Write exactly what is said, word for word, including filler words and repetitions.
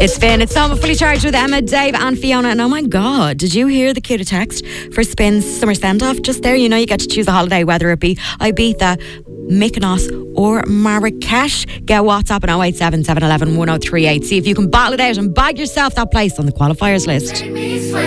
It's Spin. It's Summer Fully Charged with Emma, Dave and Fiona. And oh my God, did you hear the cue to text for Spin's summer send-off? Just there, you know, you get to choose a holiday, whether it be Ibiza, Mykonos or Marrakesh. Get WhatsApp on oh eight seven, seven one one, one oh three eight. See if you can battle it out and bag yourself that place on the qualifiers list.